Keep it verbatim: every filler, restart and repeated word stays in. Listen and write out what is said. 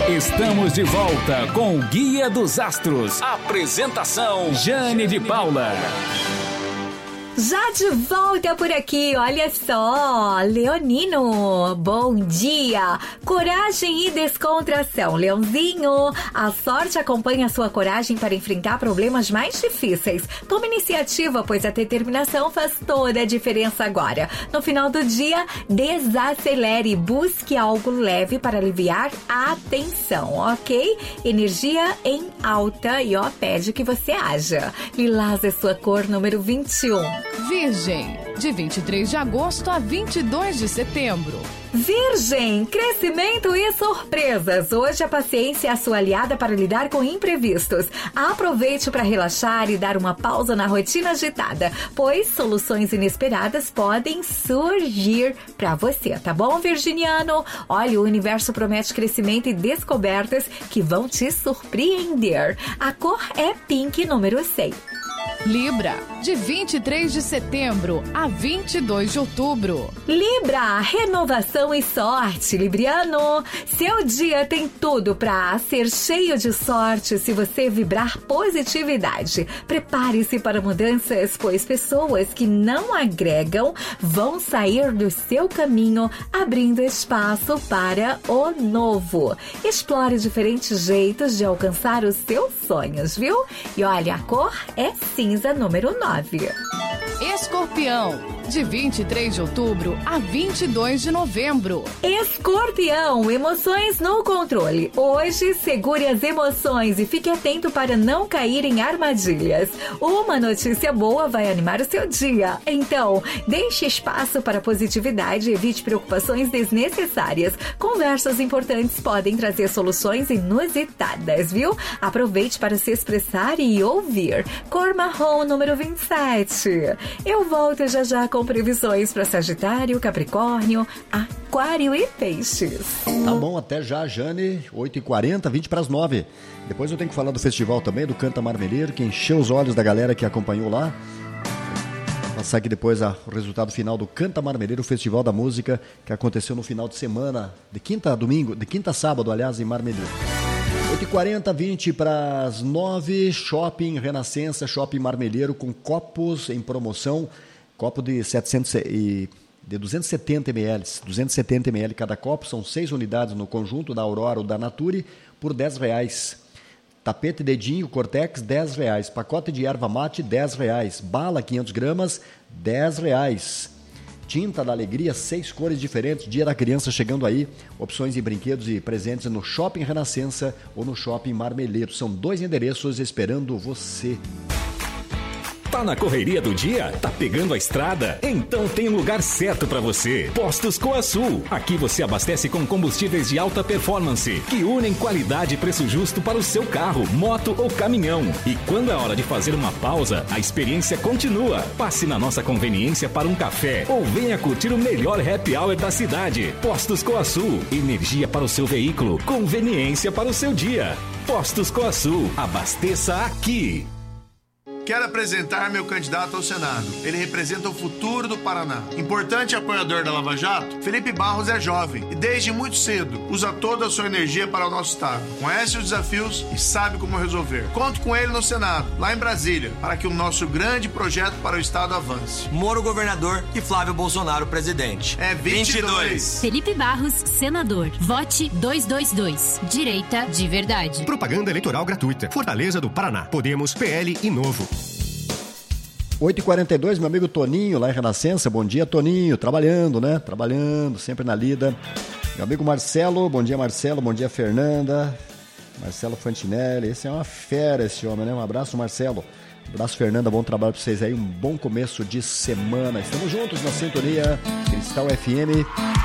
Estamos de volta com o Guia dos Astros. Apresentação Jane de Paula. Já de volta por aqui, olha só, Leonino, bom dia, coragem e descontração, Leãozinho, a sorte acompanha a sua coragem para enfrentar problemas mais difíceis, tome iniciativa, pois a determinação faz toda a diferença agora, no final do dia, desacelere, busque algo leve para aliviar a tensão, ok? Energia em alta e ó, pede que você haja, lilás é sua cor número vinte e um. Virgem, de vinte e três de agosto a vinte e dois de setembro. Virgem, crescimento e surpresas. Hoje a paciência é a sua aliada para lidar com imprevistos. Aproveite para relaxar e dar uma pausa na rotina agitada, pois soluções inesperadas podem surgir para você, tá bom, virginiano? Olha, o universo promete crescimento e descobertas que vão te surpreender. A cor é pink número seis. Libra, de vinte e três de setembro a vinte e dois de outubro. Libra, renovação e sorte, Libriano. Seu dia tem tudo para ser cheio de sorte se você vibrar positividade. Prepare-se para mudanças, pois pessoas que não agregam vão sair do seu caminho, abrindo espaço para o novo. Explore diferentes jeitos de alcançar os seus sonhos, viu? E olha, a cor é cinza número nove. Escorpião, de vinte e três de outubro a vinte e dois de novembro. Escorpião, emoções no controle. Hoje, segure as emoções e fique atento para não cair em armadilhas. Uma notícia boa vai animar o seu dia. Então, deixe espaço para positividade e evite preocupações desnecessárias. Conversas importantes podem trazer soluções inusitadas, viu? Aproveite para se expressar e ouvir. Cor marrom, número vinte e sete. Eu volto já já com previsões para Sagitário, Capricórnio, Aquário e Peixes. Tá bom, até já, Jane. oito e quarenta, vinte para as nove. Depois eu tenho que falar do festival também, do Canta Marmeleiro, que encheu os olhos da galera que acompanhou lá. Vou passar aqui depois a, o resultado final do Canta Marmeleiro, o Festival da Música, que aconteceu no final de semana, de quinta a domingo, de quinta a sábado, aliás, em Marmeleiro. oito e quarenta, vinte para as nove, Shopping Renascença, Shopping Marmeleiro, com copos em promoção, copo de, setecentos e, de duzentos e setenta mililitros, duzentos e setenta mililitros cada copo, são seis unidades no conjunto da Aurora ou da Nature, por dez reais. Tapete dedinho Cortex, dez reais. Pacote de erva mate, dez reais. Bala, quinhentas gramas, dez reais. Tinta da Alegria, seis cores diferentes, Dia da Criança chegando aí, opções de brinquedos e presentes no Shopping Renascença ou no Shopping Marmeleiro. São dois endereços esperando você. Tá na correria do dia? Tá pegando a estrada? Então tem lugar certo para você. Postos Coasul. Aqui você abastece com combustíveis de alta performance, que unem qualidade e preço justo para o seu carro, moto ou caminhão. E quando é hora de fazer uma pausa, a experiência continua. Passe na nossa conveniência para um café ou venha curtir o melhor happy hour da cidade. Postos Coasul. Energia para o seu veículo, conveniência para o seu dia. Postos Coasul. Abasteça aqui. Quero apresentar meu candidato ao Senado. Ele representa o futuro do Paraná. Importante apoiador da Lava Jato, Felipe Barros é jovem e desde muito cedo usa toda a sua energia para o nosso estado. Conhece os desafios e sabe como resolver. Conto com ele no Senado, lá em Brasília, para que o nosso grande projeto para o estado avance. Moro governador e Flávio Bolsonaro presidente. É vinte e dois. Felipe Barros, senador. Vote duzentos e vinte e dois. Direita de verdade. Propaganda eleitoral gratuita. Fortaleza do Paraná. Podemos, P L e Novo. oito e quarenta e dois, meu amigo Toninho, lá em Renascença. Bom dia, Toninho. Trabalhando, né? Trabalhando, sempre na lida. Meu amigo Marcelo. Bom dia, Marcelo. Bom dia, Fernanda. Marcelo Fantinelli. Esse é uma fera, esse homem, né? Um abraço, Marcelo. Um abraço, Fernanda. Bom trabalho pra vocês aí. Um bom começo de semana. Estamos juntos na sintonia Cristal F M.